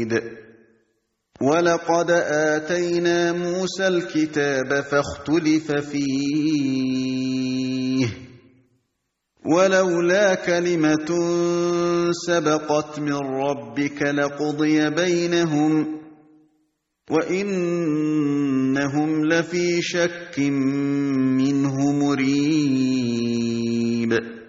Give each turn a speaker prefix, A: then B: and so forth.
A: بعيد ولقد آتينا موسى الكتاب فاختلف فيه ولولا كلمة سبقت من ربك لقضي بينهم وإنهم لفي شك منه مريب